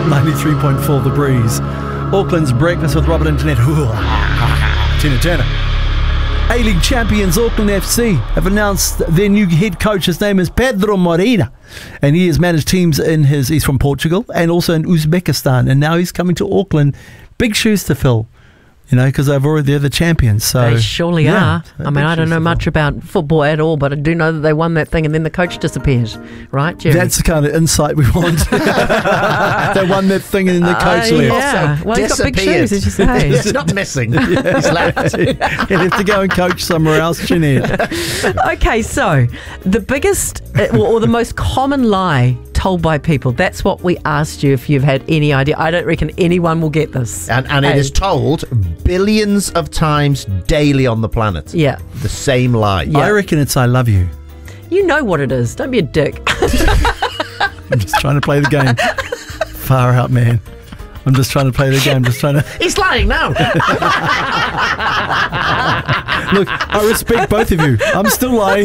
93.4 The Breeze. Auckland's Breakfast with Robert and Jeanette. Tina Turner. A-League champions Auckland FC have announced their new head coach. His name is Pedro Morena, and he has managed teams he's from Portugal and also in Uzbekistan, and now he's coming to Auckland. Big shoes to fill, because they're the champions. So they surely are. I mean, I don't know much about football at all, but I do know that they won that thing and then the coach disappeared. Right, Jerry? That's the kind of insight we want. They won that thing and then the coach left. Yeah. Well, he's got big shoes, as you say. He's not missing. He's left. He'll have to go and coach somewhere else, Jeanette. Okay, so the biggest or the most common lie told by people, that's what we asked you if you've had any idea. I don't reckon anyone will get this. And it is told billions of times daily on the planet. Yeah. The same lie. Yeah. I reckon it's I love you. You know what it is. Don't be a dick. I'm just trying to play the game. Far out, man. I'm just trying to play the game. He's lying now. Look, I respect both of you. I'm still lying.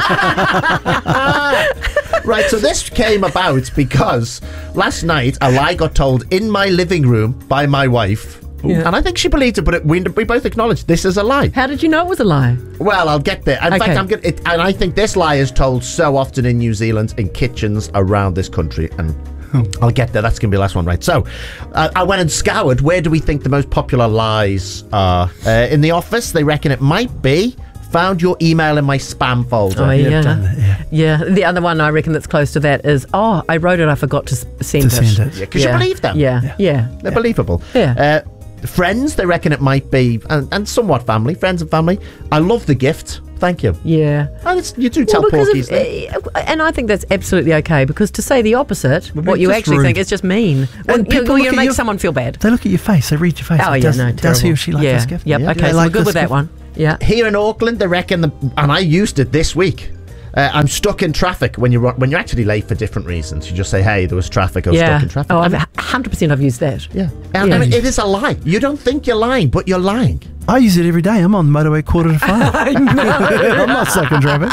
Right, so this came about because last night a lie got told in my living room by my wife. Yeah. And I think she believed it, but we both acknowledged this is a lie. How did you know it was a lie? Well, I'll get there. In fact, and I think this lie is told so often in New Zealand, in kitchens around this country, and I'll get there. That's going to be the last one, right? So, I went and scoured. Where do we think the most popular lies are? In the office, they reckon it might be found your email in my spam folder. Oh, yeah. Done that, Yeah. The other one I reckon that's close to that is, I wrote it, I forgot to send it. Yeah, because you believe them. Yeah. They're believable. Yeah. Friends, they reckon it might be, and somewhat family, friends and family. I love the gift. Thank you. Yeah. And you do tell porkies that. And I think that's absolutely okay, because to say the opposite, what you actually think, is just mean. And people you make someone feel bad. They look at your face. They read your face. Oh, Does he or she like this gift? Yep. Yeah. Okay, so we're good with that one. Yeah. Here in Auckland, they reckon, and I used it this week. I'm stuck in traffic when you're actually late for different reasons. You just say, "Hey, there was traffic. I was stuck in traffic." Oh, 100% I've used that. Yeah. I mean, it is a lie. You don't think you're lying, but you're lying. I use it every day. I'm on the motorway 4:45. I know. I'm not stuck in traffic.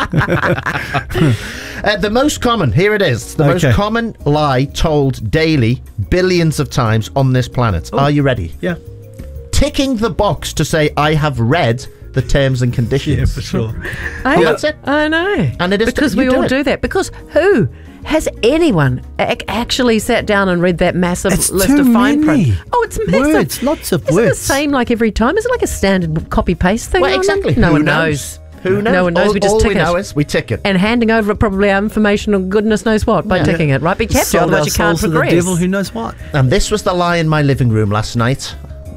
The most common, here it is. The most common lie told daily, billions of times on this planet. Are you ready? Yeah. Ticking the box to say, "I have read the terms and conditions." Yeah, for sure. That's it. I know. And it is because you we all do that. Because who has anyone actually sat down and read that massive list of fine print? Oh, it's massive. Words, lots of words. Is it the same like every time? Is it like a standard copy-paste thing? Well, exactly. No Who one knows? knows. Who knows? No one knows. We just tick it. All we know is we tick it. And handing over probably our information or goodness knows what by ticking it, right? Be careful, otherwise you can't progress. The devil who knows what. And this was the lie in my living room last night.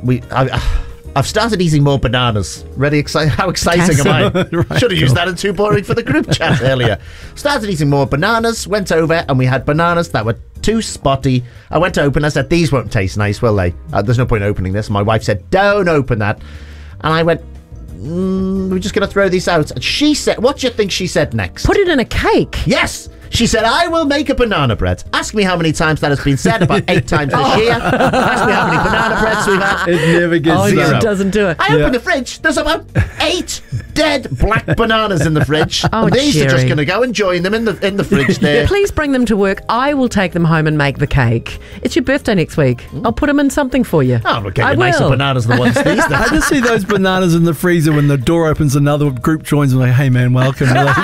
I've started eating more bananas. How exciting am I? Right, Should have used that in Too Boring for the group chat earlier. Started eating more bananas, went over, and we had bananas that were too spotty. I went to open, I said, "These won't taste nice, will they? There's no point in opening this." My wife said, "Don't open that." And I went, "We're just going to throw these out." And she said, what do you think she said next? Put it in a cake. Yes. She said, "I will make a banana bread." Ask me how many times that has been said, about 8 times this year. Ask me how many banana breads we've had. It never gets zero. It doesn't do it. I opened the fridge. There's about 8 dead black bananas in the fridge. Oh, These are just Jerry. going to go and join them in the fridge there. Please bring them to work. I will take them home and make the cake. It's your birthday next week. I'll put them in something for you. Oh, we'll get you nicer bananas than the ones these days. I just see those bananas in the freezer when the door opens, another group joins and like, "Hey man, welcome."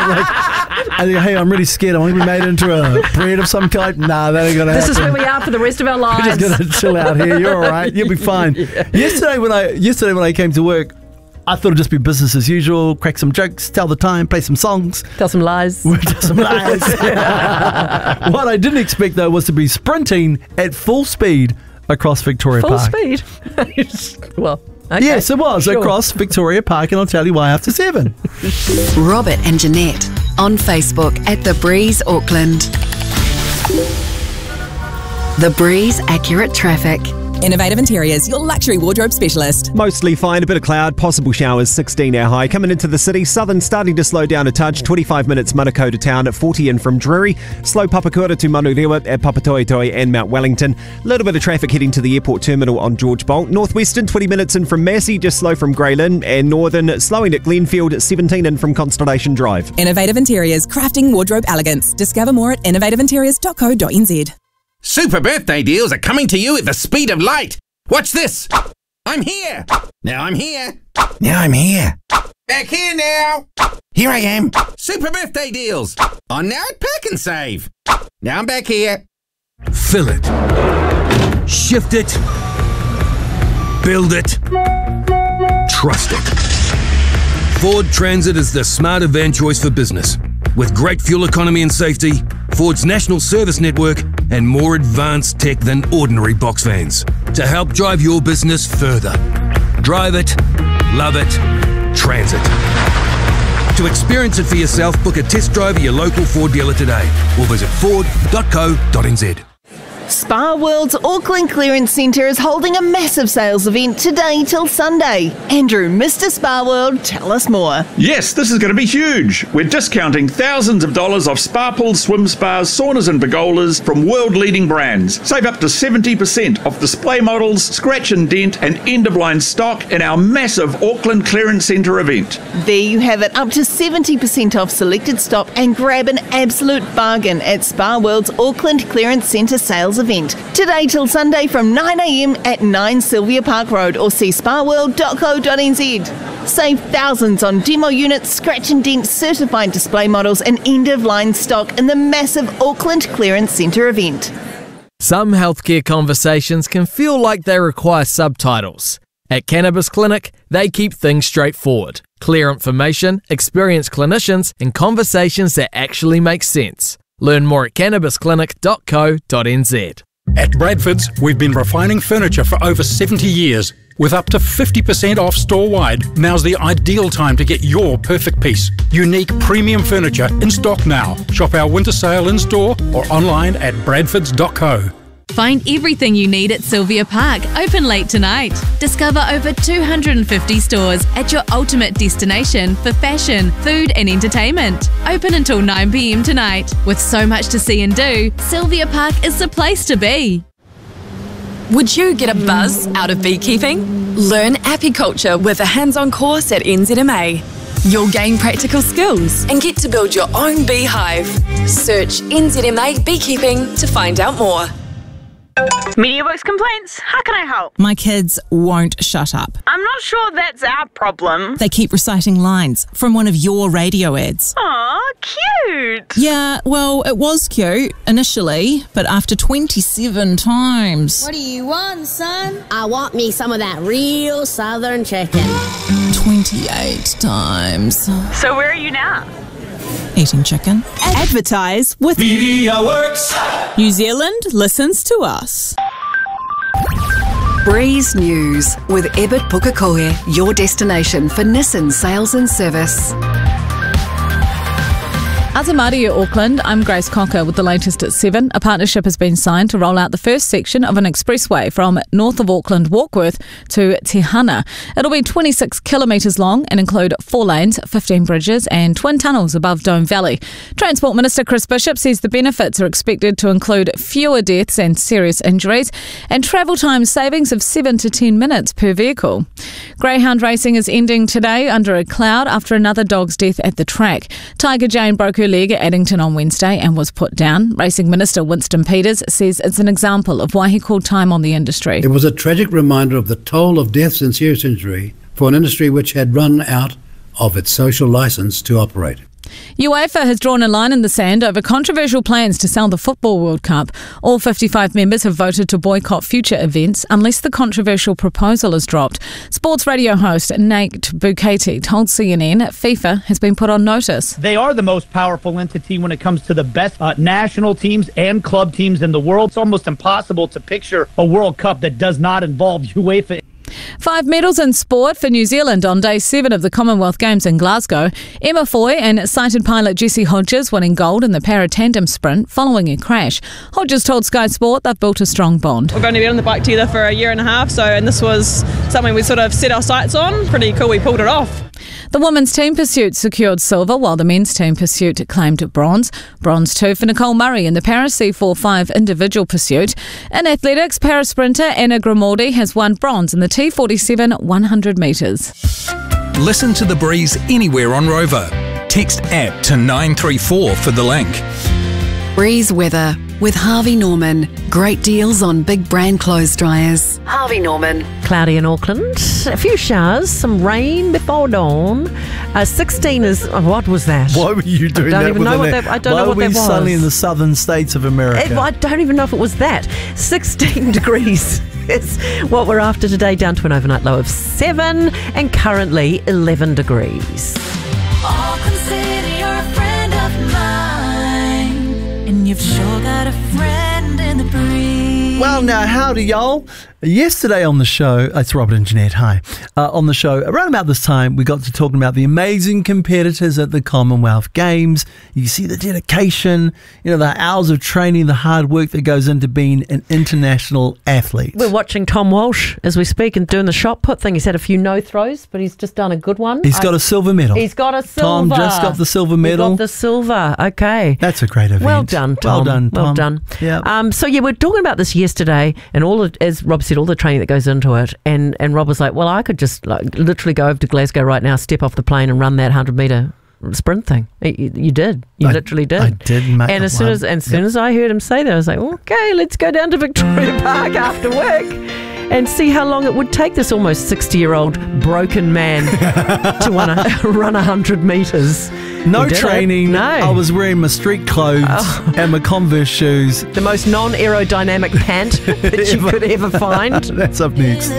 I think, "Hey, I'm really scared. I want to be made into a bread of some kind." Nah, that ain't gonna happen. This is where we are for the rest of our lives. We're just gonna chill out here. You're all right. You'll be fine. Yesterday when I came to work, I thought it'd just be business as usual. Crack some jokes, tell the time, play some songs, Tell some lies. tell some lies. What I didn't expect though was to be sprinting at full speed across Victoria Full Park. speed. Well, okay. Yes, it was Sure. across Victoria Park, and I'll tell you why after 7. Robert and Jeanette on Facebook at The Breeze Auckland. The Breeze Accurate Traffic. Innovative Interiors, your luxury wardrobe specialist. Mostly fine, a bit of cloud, possible showers, 16 our high. Coming into the city, Southern starting to slow down a touch, 25 minutes Manukau to town at 40 in from Drury. Slow Papakura to Manurewa at Papatoetoe and Mount Wellington. A little bit of traffic heading to the airport terminal on George Bolt. Northwestern, 20 minutes in from Massey, just slow from Grey Lynn. And Northern, slowing at Glenfield, 17 in from Constellation Drive. Innovative Interiors, crafting wardrobe elegance. Discover more at innovativeinteriors.co.nz. Super birthday deals are coming to you at the speed of light. Watch this. I'm here. Now I'm here. Now I'm here. Back here now. Here I am. Super birthday deals. On now at Pack and Save. Now I'm back here. Fill it. Shift it. Build it. Trust it. Ford Transit is the smarter van choice for business. With great fuel economy and safety, Ford's national service network, and more advanced tech than ordinary box vans to help drive your business further. Drive it, love it, Transit. To experience it for yourself, book a test drive at your local Ford dealer today or visit ford.co.nz. Spa World's Auckland Clearance Centre is holding a massive sales event today till Sunday. Andrew, Mr. Spa World, tell us more. Yes, this is going to be huge. We're discounting thousands of dollars off spa pools, swim spas, saunas and pergolas from world-leading brands. Save up to 70% off display models, scratch and dent and end-of-line stock in our massive Auckland Clearance Centre event. There you have it, up to 70% off selected stock, and grab an absolute bargain at Spa World's Auckland Clearance Centre sales event. Today till Sunday from 9 a.m. at 9 Sylvia Park Road or see spaworld.co.nz. Save thousands on demo units, scratch and dent certified display models and end-of-line stock in the massive Auckland Clearance Centre event. Some healthcare conversations can feel like they require subtitles. At Cannabis Clinic, they keep things straightforward. Clear information, experienced clinicians, and conversations that actually make sense. Learn more at cannabisclinic.co.nz. At Bradford's, we've been refining furniture for over 70 years. With up to 50% off store-wide, now's the ideal time to get your perfect piece. Unique premium furniture in stock now. Shop our winter sale in-store or online at bradfords.co. Find everything you need at Sylvia Park, open late tonight. Discover over 250 stores at your ultimate destination for fashion, food and entertainment. Open until 9 p.m. tonight. With so much to see and do, Sylvia Park is the place to be. Would you get a buzz out of beekeeping? Learn apiculture with a hands-on course at NZMA. You'll gain practical skills and get to build your own beehive. Search NZMA Beekeeping to find out more. MediaWorks complaints. How can I help? My kids won't shut up. I'm not sure that's our problem. They keep reciting lines from one of your radio ads. Aw, cute. Yeah, well, it was cute initially, but after 27 times. What do you want, son? I want me some of that real southern chicken. 28 times. So where are you now? Eating chicken. Advertise with MediaWorks. New Zealand listens to us. Breeze News with Ebert Pukekohe, your destination for Nissan sales and service. Azamari Auckland, I'm Grace Cocker with the latest at 7. A partnership has been signed to roll out the first section of an expressway from north of Auckland Warkworth to Te Hana. It'll be 26 kilometres long and include 4 lanes, 15 bridges and twin tunnels above Dome Valley. Transport Minister Chris Bishop says the benefits are expected to include fewer deaths and serious injuries and travel time savings of 7 to 10 minutes per vehicle. Greyhound racing is ending today under a cloud after another dog's death at the track. Tiger Jane broke her leg at Addington on Wednesday and was put down. Racing Minister Winston Peters says it's an example of why he called time on the industry. It was a tragic reminder of the toll of deaths and serious injury for an industry which had run out of its social licence to operate. UEFA has drawn a line in the sand over controversial plans to sell the Football World Cup. All 55 members have voted to boycott future events unless the controversial proposal is dropped. Sports radio host Nate Bukati told CNN FIFA has been put on notice. They are the most powerful entity when it comes to the best national teams and club teams in the world. It's almost impossible to picture a World Cup that does not involve UEFA. 5 medals in sport for New Zealand on day 7 of the Commonwealth Games in Glasgow. Emma Foy and sighted pilot Jessie Hodges winning gold in the para-tandem sprint following a crash. Hodges told Sky Sport they've built a strong bond. We've only been on the bike together for a year and a half, and this was something we sort of set our sights on. Pretty cool, we pulled it off. The women's team pursuit secured silver, while the men's team pursuit claimed bronze. Bronze 2 for Nicole Murray in the para C45 individual pursuit. In athletics, para sprinter Anna Grimaldi has won bronze in the T47 100 metres. Listen to The Breeze anywhere on Rover. Text APP to 934 for the link. Breeze weather. with Harvey Norman. Great deals on big brand clothes dryers. Harvey Norman. Cloudy in Auckland. A few showers, some rain before dawn. 16 is... Oh, what was that? Why were you doing that? I don't know what that was. Why are we suddenly in the southern states of America? I don't even know if it was that. 16 degrees is what we're after today, down to an overnight low of 7 and currently 11 degrees. Auckland City, you're a friend of mine, and you've sure got a friend in the breeze. Well, now, howdy, y'all. Yesterday on the show, it's Robert and Jeanette, hi. On the show, around about this time, we got to talking about the amazing competitors at the Commonwealth Games. You see the dedication, the hours of training, the hard work that goes into being an international athlete. We're watching Tom Walsh as we speak and doing the shot put thing. He's had a few no throws, but he's just done a good one. He's got a silver medal. He's got a silver. Tom just got the silver medal. He got the silver. Okay. That's a great event. Well done, Tom. Well done, Tom. Well done. Yeah. So we're talking about this yesterday, and as Rob said, all the training that goes into it. And Rob was like, well, I could just literally go over to Glasgow right now, step off the plane and run that 100-metre sprint thing. You did. You literally did. I did make And as soon as I heard him say that, I was like, okay, let's go down to Victoria Park after work and see how long it would take this almost 60-year-old broken man to run 100 metres. No training. No. I was wearing my street clothes and my Converse shoes. The most non-aerodynamic pant that you could ever find. That's up next.